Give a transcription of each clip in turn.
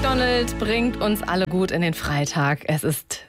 McDonald bringt uns alle gut in den Freitag. Es ist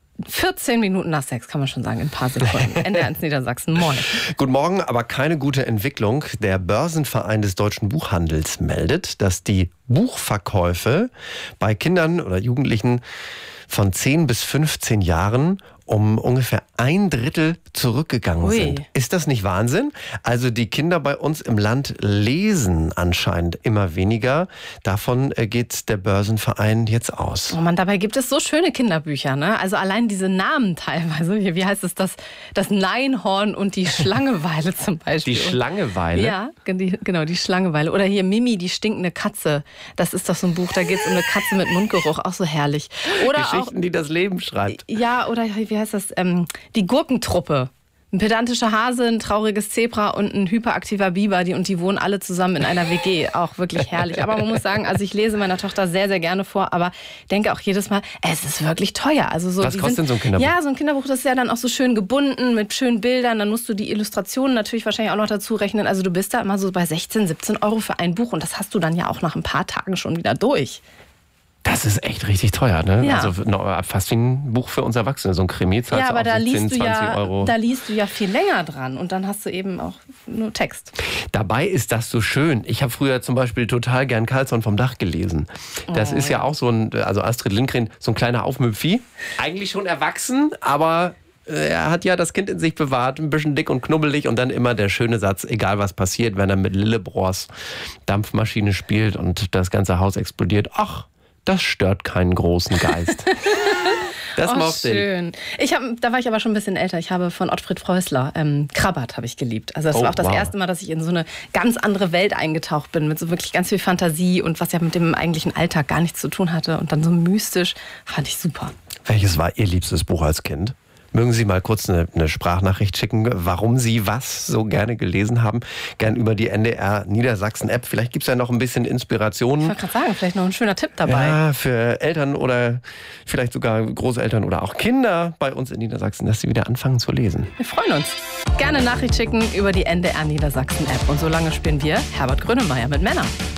14 Minuten nach 6, kann man schon sagen, in ein paar Sekunden. NDR 1 Niedersachsen, moin. Guten Morgen, aber keine gute Entwicklung. Der Börsenverein des deutschen Buchhandels meldet, dass die Buchverkäufe bei Kindern oder Jugendlichen von 10 bis 15 Jahren um ungefähr 1/3 zurückgegangen sind. Ist das nicht Wahnsinn? Also die Kinder bei uns im Land lesen anscheinend immer weniger. Davon geht der Börsenverein jetzt aus. Oh Mann, dabei gibt es so schöne Kinderbücher, ne? Also allein diese Namen teilweise. Wie heißt es, das Neinhorn und die Schlangeweile zum Beispiel. Die Schlangeweile? Ja, genau, die Schlangeweile. Oder hier Mimi, die stinkende Katze. Das ist doch so ein Buch, da geht es um eine Katze mit Mundgeruch. Auch so herrlich. Oder Geschichten, auch, die das Leben schreibt. Ja, oder wie heißt das? Die Gurkentruppe. Ein pedantischer Hase, ein trauriges Zebra und ein hyperaktiver Biber. Die wohnen alle zusammen in einer WG. Auch wirklich herrlich. Aber man muss sagen, also ich lese meiner Tochter sehr, sehr gerne vor, aber denke auch jedes Mal, es ist wirklich teuer. Also so, was kostet denn so ein Kinderbuch? Ja, so ein Kinderbuch, das ist ja dann auch so schön gebunden mit schönen Bildern. Dann musst du die Illustrationen natürlich wahrscheinlich auch noch dazu rechnen. Also du bist da immer so bei 16, 17 Euro für ein Buch. Und das hast du dann ja auch nach ein paar Tagen schon wieder durch. Das ist echt richtig teuer, ne? Ja. Also fast wie ein Buch für uns Erwachsene. So ein Krimi zahlst ja, aber du auch 17, 20 Euro. Da liest du ja viel länger dran und dann hast du eben auch nur Text. Dabei ist das so schön. Ich habe früher zum Beispiel total gern Karlsson vom Dach gelesen. Das ist ja auch so also Astrid Lindgren, so ein kleiner Aufmüpfi. Eigentlich schon erwachsen, aber er hat ja das Kind in sich bewahrt, ein bisschen dick und knubbelig und dann immer der schöne Satz, egal was passiert, wenn er mit Lillebrohrs Dampfmaschine spielt und das ganze Haus explodiert. Ach, das stört keinen großen Geist. Das mochte schön. Da war ich aber schon ein bisschen älter. Ich habe von Ottfried Preußler Krabbert habe ich geliebt. Also das war auch das erste Mal, dass ich in so eine ganz andere Welt eingetaucht bin, mit so wirklich ganz viel Fantasie und was ja mit dem eigentlichen Alltag gar nichts zu tun hatte und dann so mystisch, fand ich super. Welches war Ihr liebstes Buch als Kind? Mögen Sie mal kurz eine Sprachnachricht schicken, warum Sie was so gerne gelesen haben? Gern über die NDR Niedersachsen App. Vielleicht gibt es ja noch ein bisschen Inspiration. Ich wollte gerade sagen, vielleicht noch ein schöner Tipp dabei. Ja, für Eltern oder vielleicht sogar Großeltern oder auch Kinder bei uns in Niedersachsen, dass sie wieder anfangen zu lesen. Wir freuen uns. Gerne Nachricht schicken über die NDR Niedersachsen App. Und solange spielen wir Herbert Grönemeyer mit Männern.